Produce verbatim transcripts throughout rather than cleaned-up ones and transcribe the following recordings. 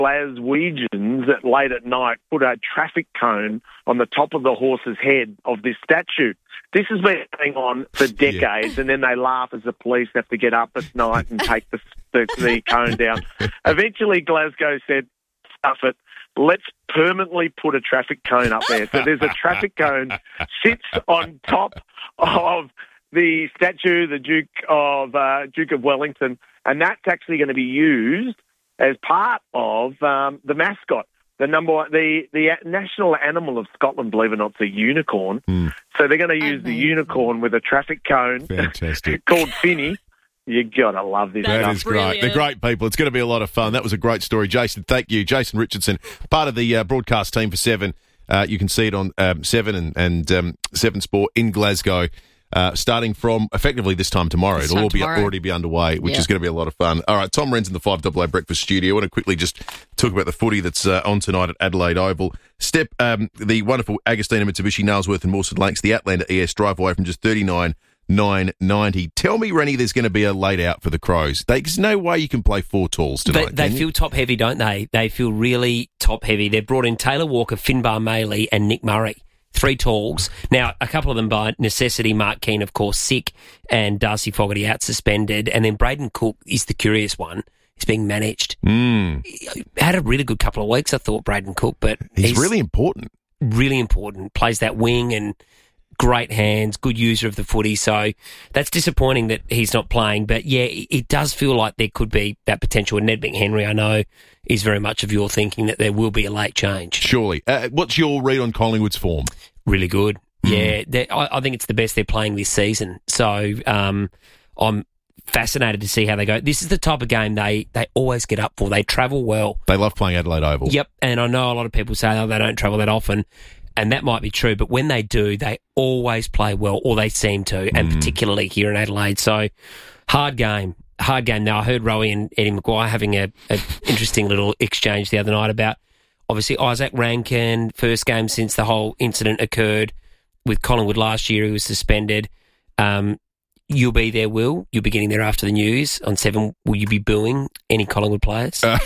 Glaswegians at late at night put a traffic cone on the top of the horse's head of this statue. This has been going on for decades, yeah. and then they laugh as the police have to get up at night and take the, the, the cone down. Eventually, Glasgow said, stuff it, let's permanently put a traffic cone up there. So there's a traffic cone sits on top of the statue, the Duke of uh, Duke of Wellington, and that's actually going to be used as part of um, the mascot. The number one, the, the national animal of Scotland, believe it or not, is a unicorn. Mm. So they're going to use Amazing. the unicorn with a traffic cone called Finny. You gotta love this. That stuff. is great. They're great people. It's going to be a lot of fun. That was a great story, Jason. Thank you, Jason Richardson, part of the uh, broadcast team for Seven. Uh, you can see it on um, Seven and, and um, Seven Sport in Glasgow. Uh, starting from effectively this time tomorrow. This It'll time all be tomorrow. already be underway, which yeah. is going to be a lot of fun. All right, Tom Wren's in the five A A Breakfast Studio. I want to quickly just talk about the footy that's uh, on tonight at Adelaide Oval. Step um, the wonderful Agostina Mitsubishi, Nailsworth and Mawson Lakes, the Outlander E S drive away from just thirty-nine nine ninety. Tell me, Rennie, there's going to be a late out for the Crows. They, there's no way you can play four talls tonight. They, they feel top heavy, don't they? They feel really top heavy. They've brought in Taylor Walker, Finbar Maley and Nick Murray. Three talls. Now, a couple of them by necessity. Mark Keane, of course, sick, and Darcy Fogarty out suspended. And then Braden Cook is the curious one. He's being managed. Mm. Had a really good couple of weeks, I thought, Braden Cook. But he's, he's really important. Really important. Plays that wing and great hands, good user of the footy. So that's disappointing that he's not playing. But, yeah, it does feel like there could be that potential. And Ned McHenry, I know, is very much of your thinking that there will be a late change. Surely. Uh, what's your read on Collingwood's form? Really good. Mm. Yeah, I, I think it's the best they're playing this season. So um, I'm fascinated to see how they go. This is the type of game they, they always get up for. They travel well. They love playing Adelaide Oval. Yep, and I know a lot of people say, oh, they don't travel that often, and that might be true, but when they do, they always play well, or they seem to, and mm. particularly here in Adelaide. So hard game. Hard game. Now, I heard Rowie and Eddie McGuire having a, a interesting little exchange the other night about, obviously, Isaac Rankin, first game since the whole incident occurred with Collingwood last year. He was suspended. Um, you'll be there, Will. You'll be getting there after the news on Seven. Will you be booing any Collingwood players? Uh,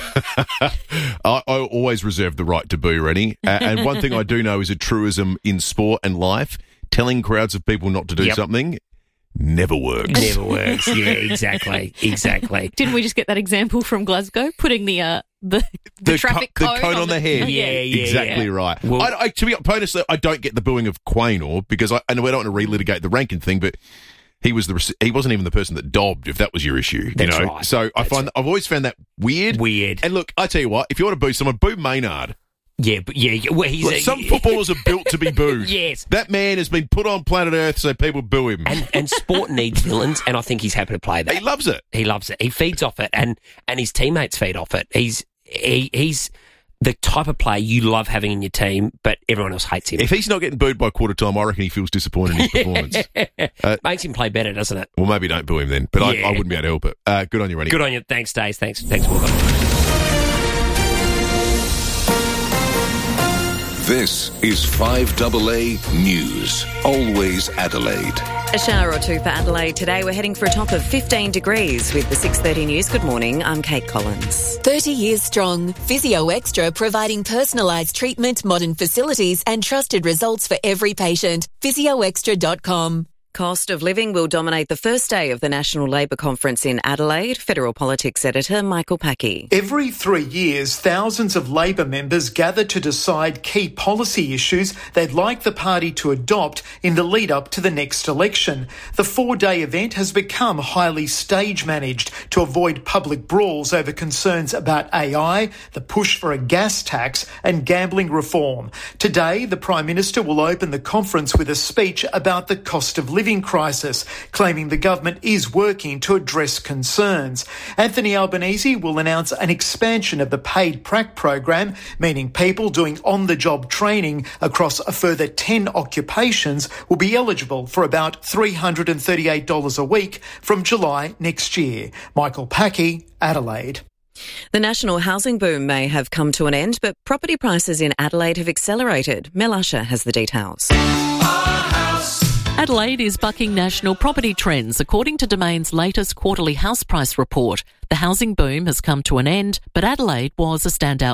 I, I always reserve the right to boo, Rennie. Uh, and one thing I do know is a truism in sport and life, telling crowds of people not to do yep. something never works. Never works. Yeah, exactly. Exactly. Didn't we just get that example from Glasgow? Putting the uh, the, the, the traffic co- cone, the cone on, on the, the head. Yeah, yeah, exactly yeah. right. Well, I, I, to be honest, I don't get the booing of Quaynor because I, I know we don't want to relitigate the Rankin thing, but he was the he wasn't even the person that dobbed. If that was your issue, That's you know. Right. So That's I find right. I've always found that weird. Weird. And look, I tell you what, if you want to boo someone, boo Maynard. Yeah, but yeah, yeah well, he's Look, a, some footballers are built to be booed. Yes. That man has been put on planet Earth so people boo him. And, and sport needs villains, and I think he's happy to play that. He loves it. He loves it. He feeds off it, and, and his teammates feed off it. He's he, he's the type of player you love having in your team, but everyone else hates him. If he's not getting booed by quarter time, I reckon he feels disappointed in his performance. uh, Makes him play better, doesn't it? Well, maybe don't boo him then, but yeah. I, I wouldn't be able to help it. Uh, good on you, Rennie. Good on you. Thanks, Dave. Thanks, thanks, Walker. This is five A A News. Always Adelaide. A shower or two for Adelaide today. We're heading for a top of fifteen degrees with the six thirty News. Good morning, I'm Kate Collins. thirty years strong. Physio Extra providing personalised treatment, modern facilities and trusted results for every patient. physio extra dot com. Cost of living will dominate the first day of the National Labor Conference in Adelaide. Federal Politics Editor Michael Packy. Every three years, thousands of Labor members gather to decide key policy issues they'd like the party to adopt in the lead up to the next election. The four-day event has become highly stage-managed to avoid public brawls over concerns about A I, the push for a gas tax and gambling reform. Today, the Prime Minister will open the conference with a speech about the cost of living crisis, claiming the government is working to address concerns. Anthony Albanese will announce an expansion of the paid prac program, meaning people doing on-the-job training across a further ten occupations will be eligible for about three hundred thirty-eight dollars a week from July next year. Michael Packy, Adelaide. The national housing boom may have come to an end, but property prices in Adelaide have accelerated. Mel Usher has the details. Adelaide is bucking national property trends, according to Domain's latest quarterly house price report. The housing boom has come to an end, but Adelaide was a standout